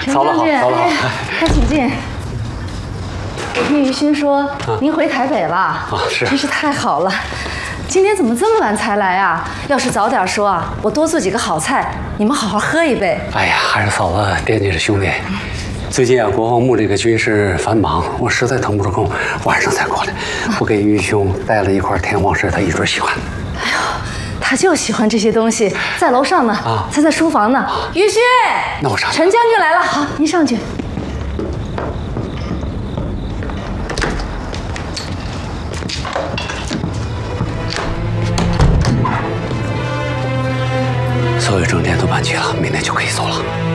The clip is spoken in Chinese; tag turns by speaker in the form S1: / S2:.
S1: 曹老好，曹老好，
S2: 快请进。我听于勋说您回台北了
S1: 啊，是，
S2: 真是太好了。今天怎么这么晚才来啊？要是早点说啊，我多做几个好菜，你们好好喝一杯。
S1: 哎呀，还是嫂子惦记着兄弟。最近啊，国防部这个军事繁忙，我实在腾不出空，晚上才过来。我给于兄带了一块天皇石，他一准喜欢。
S2: 哎呦，他就喜欢这些东西，在楼上呢，他在书房呢。于勋，
S1: 那我上去。
S2: 陈将军来了，好，您上去。
S1: 所有证件都办齐了，明天就可以走了。